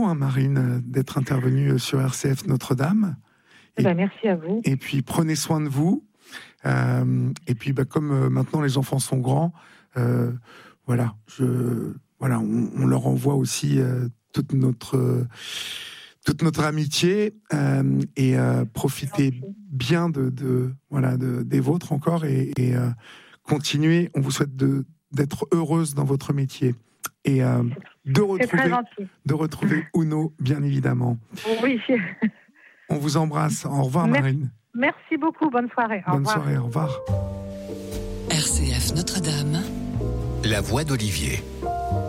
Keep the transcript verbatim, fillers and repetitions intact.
hein, Marine, d'être intervenue sur R C F Notre-Dame. Et, ben, merci à vous. Et puis, prenez soin de vous. Euh, et puis, bah, comme euh, maintenant les enfants sont grands, euh, voilà, je, voilà, on, on leur envoie aussi euh, toute notre, euh, toute notre amitié euh, et euh, profitez bien de, de, voilà, de, des vôtres encore et, et euh, continuez. On vous souhaite de, d'être heureuse dans votre métier et euh, de retrouver, de retrouver Uno, bien évidemment. Oui. On vous embrasse. Au revoir, merci, Marine. Merci beaucoup. Bonne soirée. Au Bonne revoir. soirée. Au revoir. R C F Notre-Dame. La voix d'Olivier.